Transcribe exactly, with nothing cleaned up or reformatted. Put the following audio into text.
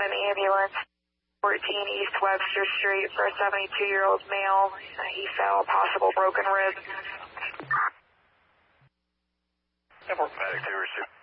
an ambulance, fourteen East Webster Street, for a seventy-two-year-old male. Uh, he fell, possible broken rib. Medic two or two.